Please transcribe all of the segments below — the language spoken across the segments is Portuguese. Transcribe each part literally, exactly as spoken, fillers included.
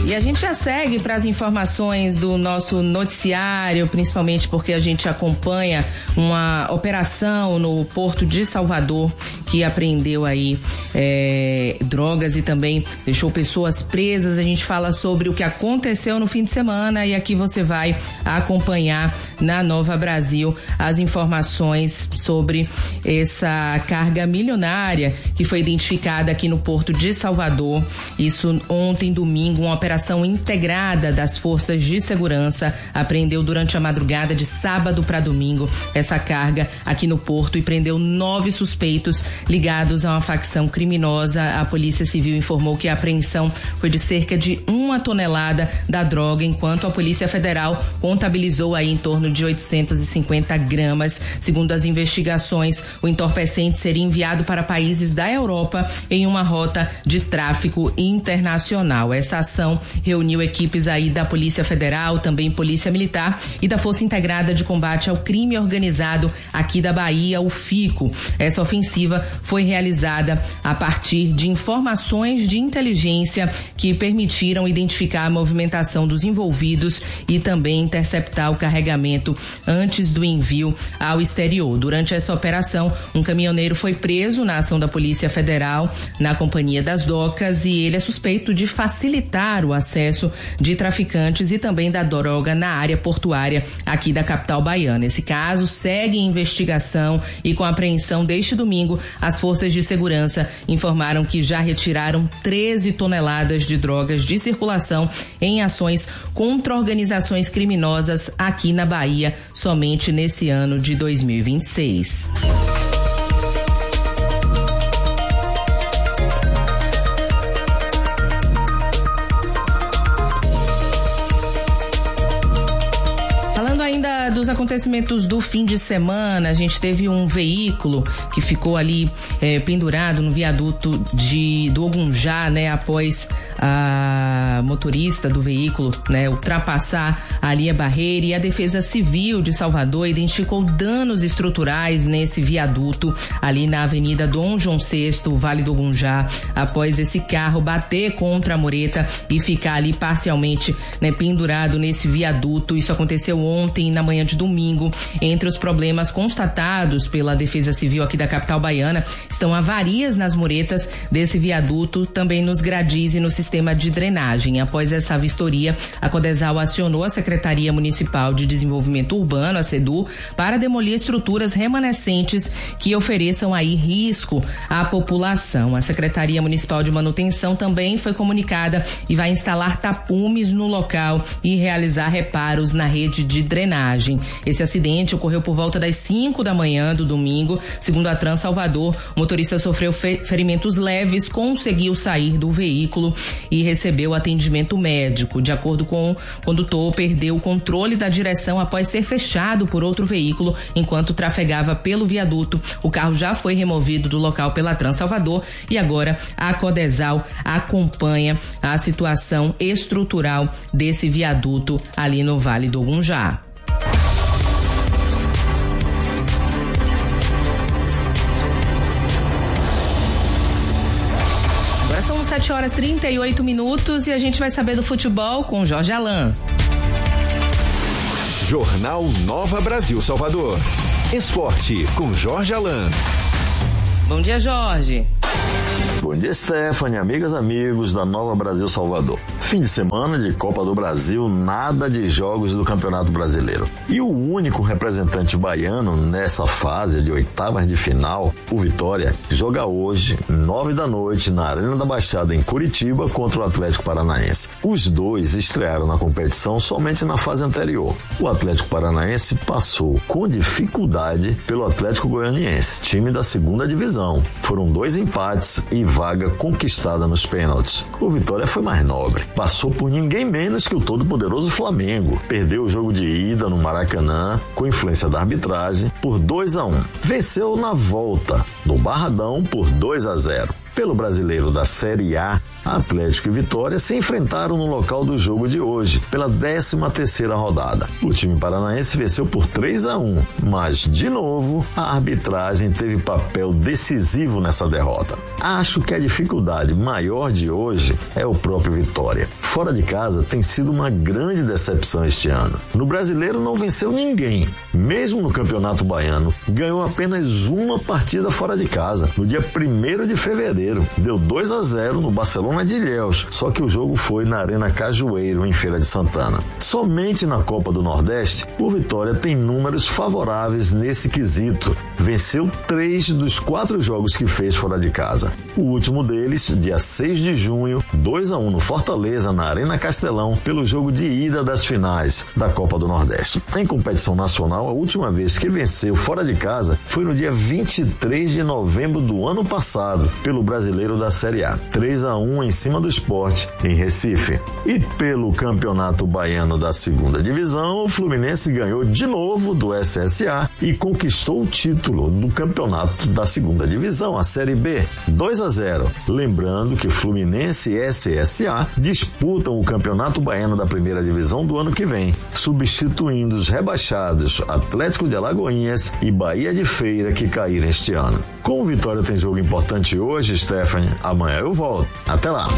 E a gente já segue para as informações do nosso noticiário, principalmente porque a gente acompanha uma operação no Porto de Salvador que apreendeu aí é, drogas e também deixou pessoas presas. A gente fala sobre o que aconteceu no fim de semana e aqui você vai acompanhar na Nova Brasil as informações sobre essa carga milionária que foi identificada aqui no Porto de Salvador. Isso ontem, domingo, uma operação integrada das forças de segurança apreendeu durante a madrugada de sábado para domingo essa carga aqui no Porto e prendeu nove suspeitos ligados a uma facção criminosa. A Polícia Civil informou que a apreensão foi de cerca de uma tonelada da droga, enquanto a Polícia Federal contabilizou aí em torno de oitocentos e cinquenta gramas. Segundo as investigações, o entorpecente seria enviado para países da Europa em uma rota de tráfico internacional. Essa ação reuniu equipes aí da Polícia Federal, também Polícia Militar e da Força Integrada de Combate ao Crime Organizado aqui da Bahia, o FICO. Essa ofensiva foi realizada a partir de informações de inteligência que permitiram identificar a movimentação dos envolvidos e também interceptar o carregamento antes do envio ao exterior. Durante essa operação, um caminhoneiro foi preso na ação da Polícia Federal na Companhia das Docas e ele é suspeito de facilitar o acesso de traficantes e também da droga na área portuária aqui da capital baiana. Esse caso segue em investigação e com a apreensão deste domingo, as forças de segurança informaram que já retiraram treze toneladas de drogas de circulação em ações contra organizações criminosas aqui na Bahia somente nesse ano de dois mil e vinte e seis. Dos acontecimentos do fim de semana, a gente teve um veículo que ficou ali é, pendurado no viaduto de, do Ogunjá, né, após a motorista do veículo, né, ultrapassar ali a barreira, e a Defesa Civil de Salvador identificou danos estruturais nesse viaduto ali na Avenida Dom João sexto, Vale do Ogunjá, após esse carro bater contra a mureta e ficar ali parcialmente, né, pendurado nesse viaduto. Isso aconteceu ontem na manhã de domingo. Entre os problemas constatados pela Defesa Civil aqui da capital baiana estão avarias nas muretas desse viaduto, também nos gradis e no sistema de drenagem. Após essa vistoria, a Codesal acionou a Secretaria Municipal de Desenvolvimento Urbano, a SEDU, para demolir estruturas remanescentes que ofereçam aí risco à população. A Secretaria Municipal de Manutenção também foi comunicada e vai instalar tapumes no local e realizar reparos na rede de drenagem. Esse acidente ocorreu por volta das cinco da manhã do domingo. Segundo a Trans Salvador, o motorista sofreu fe- ferimentos leves, conseguiu sair do veículo e recebeu atendimento médico. De acordo com o condutor, perdeu o controle da direção após ser fechado por outro veículo enquanto trafegava pelo viaduto. O carro já foi removido do local pela Trans Salvador e agora a Codesal acompanha a situação estrutural desse viaduto ali no Vale do Ogunjá. sete horas e trinta e oito minutos e a gente vai saber do futebol com Jorge Alain. Jornal Nova Brasil Salvador. Esporte com Jorge Alain. Bom dia, Jorge. Bom dia, Stephanie, amigas, amigos da Nova Brasil Salvador. Fim de semana de Copa do Brasil, nada de jogos do Campeonato Brasileiro. E o único representante baiano nessa fase de oitavas de final, o Vitória, joga hoje, nove da noite, na Arena da Baixada, em Curitiba, contra o Atlético Paranaense. Os dois estrearam na competição somente na fase anterior. O Atlético Paranaense passou com dificuldade pelo Atlético Goianiense, time da segunda divisão. Foram dois empates e vaga conquistada nos pênaltis. O Vitória foi mais nobre. Passou por ninguém menos que o todo-poderoso Flamengo. Perdeu o jogo de ida no Maracanã, com influência da arbitragem, por dois a um. Venceu na volta, no Barradão, por dois a zero. Pelo Brasileiro da Série A, Atlético e Vitória se enfrentaram no local do jogo de hoje, pela décima terceira rodada. O time paranaense venceu por três a um, mas, de novo, a arbitragem teve papel decisivo nessa derrota. Acho que a dificuldade maior de hoje é o próprio Vitória. fora de casa tem sido uma grande decepção este ano. No Brasileiro não venceu ninguém. Mesmo no Campeonato Baiano, ganhou apenas uma partida fora de casa, no dia primeiro de fevereiro. Deu dois a zero no Barcelona de Ilhéus, só que o jogo foi na Arena Cajueiro, em Feira de Santana. Somente na Copa do Nordeste, o Vitória tem números favoráveis nesse quesito. Venceu três dos quatro jogos que fez fora de casa. O último deles, dia seis de junho, dois a um no Fortaleza, na Arena Castelão, pelo jogo de ida das finais da Copa do Nordeste. Em competição nacional, a última vez que venceu fora de casa foi no dia vinte e três de novembro do ano passado, pelo Brasileiro da Série A. três a um em cima do Sport, em Recife. E pelo Campeonato Baiano da Segunda Divisão, o Fluminense ganhou de novo do S S A e conquistou o título do Campeonato da Segunda Divisão, a Série B, dois a zero. Lembrando que Fluminense e S S A disputam o Campeonato Baiano da Primeira Divisão do ano que vem, substituindo os rebaixados Atlético de Alagoinhas e Bahia de Feira, que caíram este ano. Como o Vitória tem jogo importante hoje, Stephanie, amanhã eu volto. Até lá!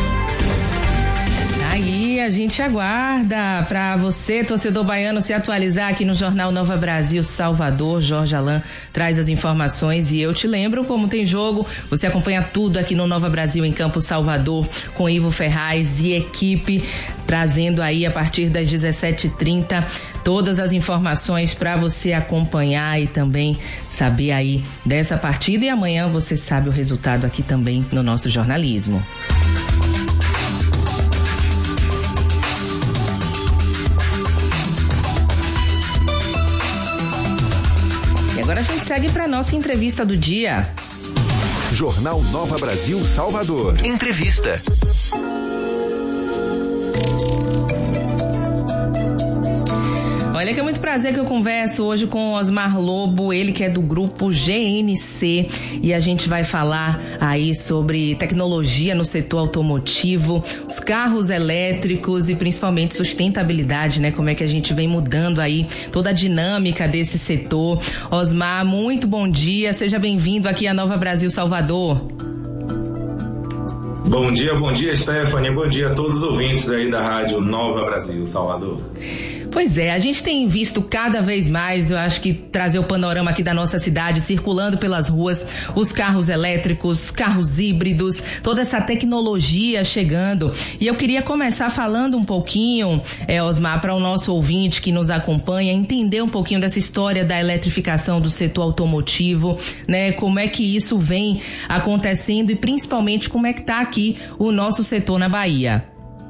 Aí a gente aguarda para você, torcedor baiano, se atualizar aqui no Jornal Nova Brasil Salvador. Jorge Alain traz as informações e eu te lembro, como tem jogo, você acompanha tudo aqui no Nova Brasil em Campo Salvador com Ivo Ferraz e equipe, trazendo aí a partir das dezessete e trinta todas as informações para você acompanhar e também saber aí dessa partida, e amanhã você sabe o resultado aqui também no nosso jornalismo. Agora a gente segue para nossa entrevista do dia. Jornal Nova Brasil Salvador. Entrevista. Olha que é muito prazer que eu converso hoje com Osmar Lobo, ele que é do grupo G N C, e a gente vai falar aí sobre tecnologia no setor automotivo, os carros elétricos e principalmente sustentabilidade, né? Como é que a gente vem mudando aí toda a dinâmica desse setor. Osmar, muito bom dia, seja bem-vindo aqui à Nova Brasil Salvador. Bom dia, bom dia, Stephanie, bom dia a todos os ouvintes aí da Rádio Nova Brasil Salvador. Pois é, a gente tem visto cada vez mais, eu acho que trazer o panorama aqui da nossa cidade, circulando pelas ruas, os carros elétricos, carros híbridos, toda essa tecnologia chegando. E eu queria começar falando um pouquinho, é, Osmar, para o nosso ouvinte que nos acompanha, entender um pouquinho dessa história da eletrificação do setor automotivo, né? Como é que isso vem acontecendo e principalmente como é que está aqui o nosso setor na Bahia.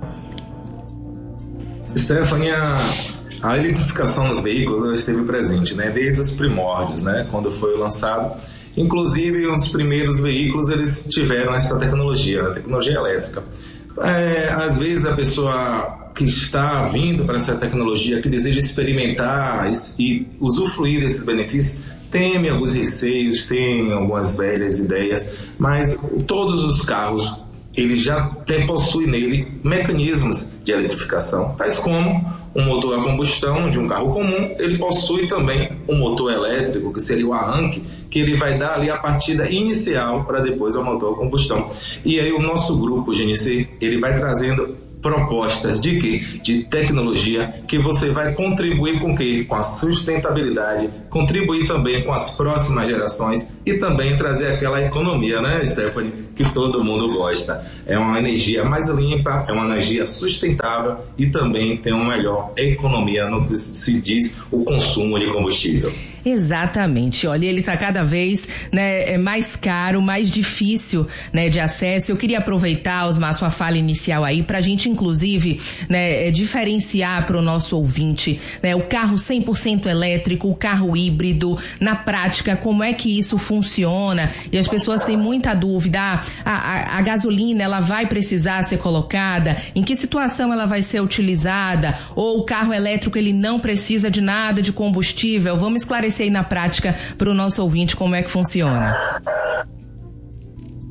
Stephanie, a, a eletrificação dos veículos esteve presente, né, desde os primórdios, né, quando foi lançado. Inclusive, os primeiros veículos eles tiveram essa tecnologia, a tecnologia elétrica. É, às vezes a pessoa que está vindo para essa tecnologia, que deseja experimentar e usufruir desses benefícios, tem alguns receios, tem algumas velhas ideias, mas todos os carros ele já tem, possui nele mecanismos de eletrificação, tais como um motor a combustão de um carro comum, ele possui também um motor elétrico, que seria o arranque, que ele vai dar ali a partida inicial para depois o motor a combustão. E aí o nosso grupo G N C, ele vai trazendo propostas de quê? De tecnologia que você vai contribuir com o quê? Com a sustentabilidade, contribuir também com as próximas gerações e também trazer aquela economia, né, Stephanie, que todo mundo gosta. É uma energia mais limpa, é uma energia sustentável e também tem uma melhor economia no que se diz o consumo de combustível. Exatamente, olha, ele está cada vez, né, mais caro, mais difícil, né, de acesso. Eu queria aproveitar, Osmar, sua fala inicial aí, para a gente, inclusive, né, diferenciar para o nosso ouvinte, né, o carro cem por cento elétrico, o carro híbrido, na prática, como é que isso funciona? E as pessoas têm muita dúvida, ah, a, a, a gasolina, ela vai precisar ser colocada? Em que situação ela vai ser utilizada? Ou o carro elétrico, ele não precisa de nada de combustível? Vamos esclarecer aí na prática para o nosso ouvinte como é que funciona.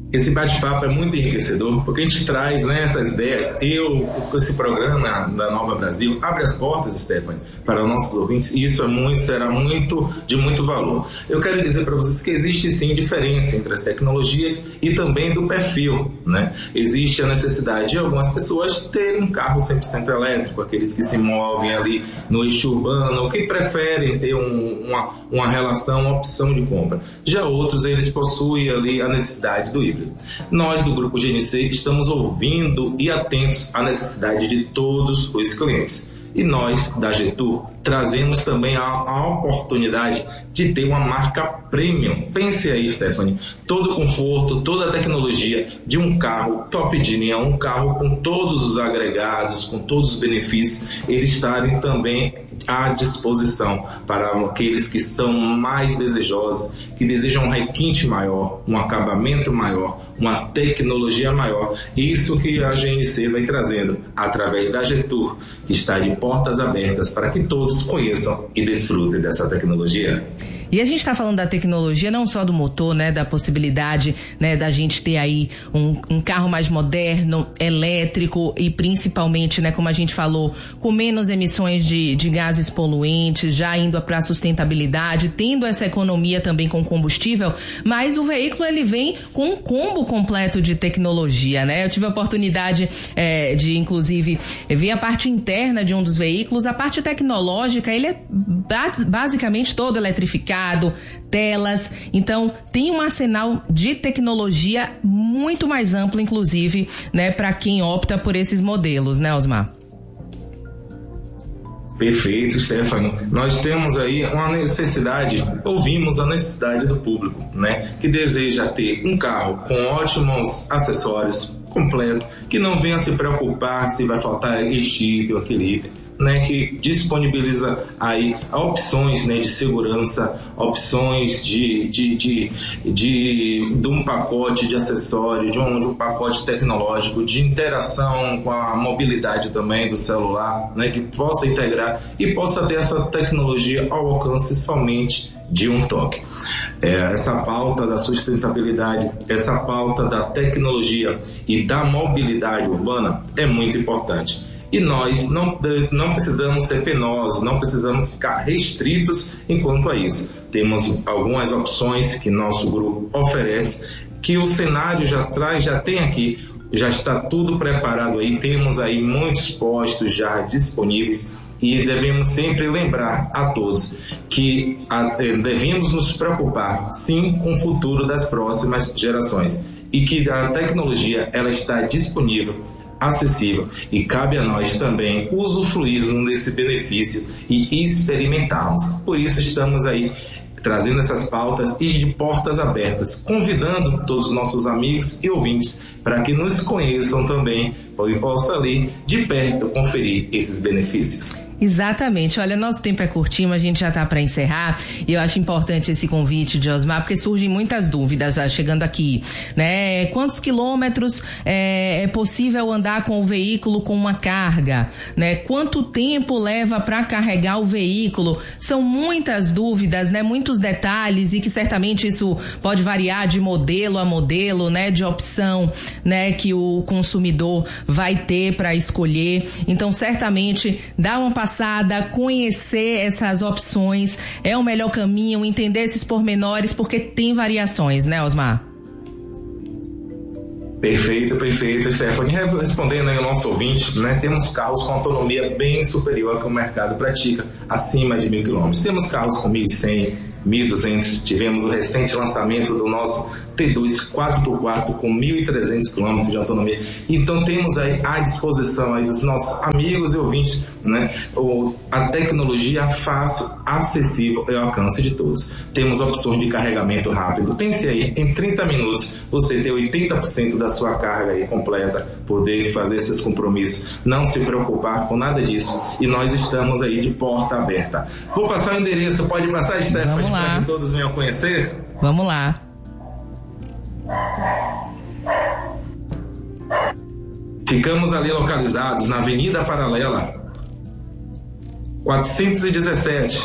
Esse bate-papo é muito enriquecedor, porque a gente traz, né, essas ideias. Eu, esse programa da Nova Brasil, abre as portas, Stephanie, para os nossos ouvintes, e isso é muito, será muito, de muito valor. Eu quero dizer para vocês que existe sim diferença entre as tecnologias e também do perfil, né? Existe a necessidade de algumas pessoas terem um carro cem por cento elétrico, aqueles que se movem ali no eixo urbano, ou que preferem ter um, uma, uma relação, uma opção de compra. Já outros, eles possuem ali a necessidade do híbrido. Nós do Grupo G N C estamos ouvindo e atentos à necessidade de todos os clientes. E nós, da Getur, trazemos também a, a oportunidade de ter uma marca premium. Pense aí, Stephanie, todo o conforto, toda a tecnologia de um carro top de linha, um carro com todos os agregados, com todos os benefícios, eles estarem também à disposição para aqueles que são mais desejosos, que desejam um requinte maior, um acabamento maior, uma tecnologia maior. Isso que a G N C vai trazendo através da Getur, que está de portas abertas para que todos conheçam e desfrutem dessa tecnologia. E a gente está falando da tecnologia, não só do motor, né, da possibilidade, né, da gente ter aí um, um carro mais moderno, elétrico e principalmente, né, como a gente falou, com menos emissões de, de gases poluentes, já indo para a sustentabilidade, tendo essa economia também com combustível, mas o veículo ele vem com um combo completo de tecnologia, né? Eu tive a oportunidade é, de, inclusive, ver a parte interna de um dos veículos, a parte tecnológica, ele é basicamente todo eletrificado, telas, então tem um arsenal de tecnologia muito mais amplo, inclusive, né, para quem opta por esses modelos, né, Osmar? Perfeito, Stephanie. Nós temos aí uma necessidade, ouvimos a necessidade do público, né, que deseja ter um carro com ótimos acessórios, completo, que não venha se preocupar se vai faltar este item ou aquele item, né, que disponibiliza aí opções, né, de segurança, opções de, de, de, de, de um pacote de acessório, de um, de um pacote tecnológico, de interação com a mobilidade também do celular, né, que possa integrar e possa ter essa tecnologia ao alcance somente de um toque. É, essa pauta da sustentabilidade, essa pauta da tecnologia e da mobilidade urbana é muito importante. E nós não, não precisamos ser penosos, não precisamos ficar restritos enquanto a isso. Temos algumas opções que nosso grupo oferece, que o cenário já traz, já tem aqui, já está tudo preparado aí, temos aí muitos postos já disponíveis. E devemos sempre lembrar a todos que a, devemos nos preocupar, sim, com o futuro das próximas gerações e que a tecnologia ela está disponível, acessível e cabe a nós também usufruirmos desse benefício e experimentarmos. Por isso estamos aí trazendo essas pautas e de portas abertas, convidando todos os nossos amigos e ouvintes para que nos conheçam também e possam ali de perto conferir esses benefícios. Exatamente. Olha, nosso tempo é curtinho, a gente já está para encerrar e eu acho importante esse convite de Osmar, porque surgem muitas dúvidas já chegando aqui, né? Quantos quilômetros é, é possível andar com o veículo com uma carga, né? Quanto tempo leva para carregar o veículo? São muitas dúvidas, né? Muitos detalhes e que certamente isso pode variar de modelo a modelo, né? De opção, né? Que o consumidor vai ter para escolher. Então, certamente, dá uma passada, conhecer essas opções é o melhor caminho, entender esses pormenores, porque tem variações, né, Osmar? Perfeito, perfeito, Stephanie. Respondendo aí ao nosso ouvinte, né, temos carros com autonomia bem superior ao que o mercado pratica, acima de mil quilômetros. Temos carros com mil e cem, mil e duzentos. Tivemos o recente lançamento do nosso T dois quatro por quatro com mil e trezentos quilômetros de autonomia. Então temos aí à disposição aí dos nossos amigos e ouvintes, né, a tecnologia fácil, acessível e ao alcance de todos. Temos opções de carregamento rápido. Pense aí, em trinta minutos você ter oitenta por cento da sua carga aí completa, poder fazer seus compromissos, não se preocupar com nada disso. E nós estamos aí de porta aberta. Vou passar o endereço, pode passar, Stephanie, para que todos venham conhecer? Vamos lá. Ficamos ali localizados na Avenida Paralela quatrocentos e dezessete,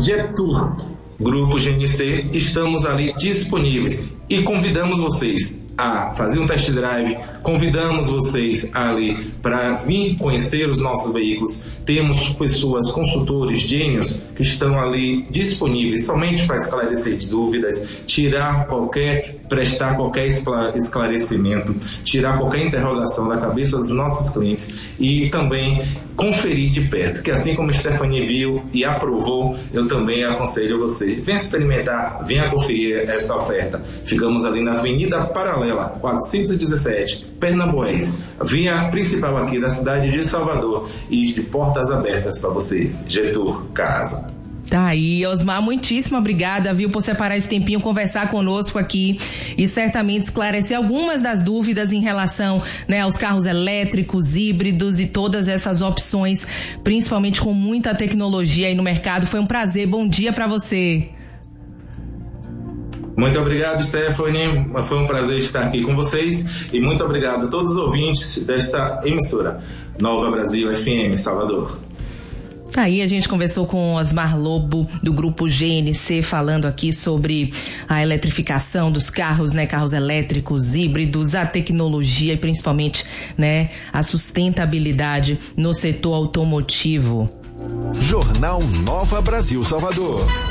Getur, Grupo G N C. Estamos ali disponíveis e convidamos vocês a fazer um test drive, convidamos vocês ali para vir conhecer os nossos veículos. Temos pessoas, consultores, gênios que estão ali disponíveis somente para esclarecer dúvidas, tirar qualquer, prestar qualquer esclarecimento, tirar qualquer interrogação da cabeça dos nossos clientes e também conferir de perto, que assim como a Stephanie viu e aprovou, eu também aconselho você. Venha experimentar, venha conferir essa oferta. Ficamos ali na Avenida Paralela, quatrocentos e dezessete, Pernambués, via principal aqui da cidade de Salvador, e de portas abertas para você. Getúlio Casa. Tá aí, Osmar, muitíssimo obrigada, viu, por separar esse tempinho, conversar conosco aqui e certamente esclarecer algumas das dúvidas em relação, né, aos carros elétricos, híbridos e todas essas opções, principalmente com muita tecnologia aí no mercado. Foi um prazer, bom dia para você. Muito obrigado, Stephanie, foi um prazer estar aqui com vocês e muito obrigado a todos os ouvintes desta emissora, Nova Brasil F M, Salvador. Aí a gente conversou com Osmar Lobo, do grupo G N C, falando aqui sobre a eletrificação dos carros, né, carros elétricos, híbridos, a tecnologia e principalmente, né, a sustentabilidade no setor automotivo. Jornal Nova Brasil Salvador.